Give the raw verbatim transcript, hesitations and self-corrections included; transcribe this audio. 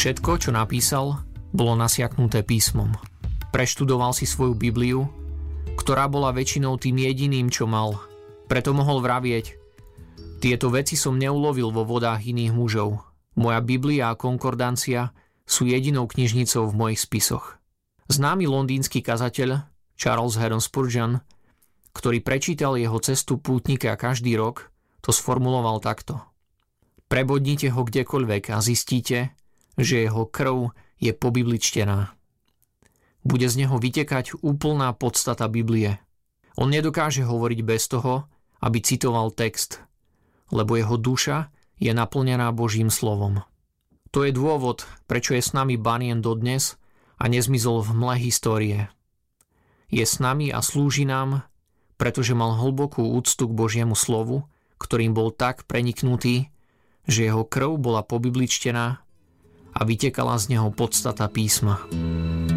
Všetko, čo napísal, bolo nasiaknuté písmom. Preštudoval si svoju Bibliu, ktorá bola väčšinou tým jediným, čo mal. Preto mohol vravieť: tieto veci som neulovil vo vodách iných mužov. Moja Biblia a konkordancia sú jedinou knižnicou v mojich spisoch. Známy londýnsky kazateľ Charles Haddon Spurgeon, ktorý prečítal jeho cestu pútnika každý rok, to sformuloval takto: prebodnite ho kdekoľvek a zistíte, že jeho krv je pobibličtená. Bude z neho vytekať úplná podstata Biblie. On nedokáže hovoriť bez toho, aby citoval text, lebo jeho duša je naplnená Božím slovom. To je dôvod, prečo je s nami Bunyan dodnes a nezmizol v mle histórie. Je s nami a slúži nám, pretože mal hlbokú úctu k Božiemu slovu, ktorým bol tak preniknutý, že jeho krv bola pobibličtená a vytekala z neho podstata písma.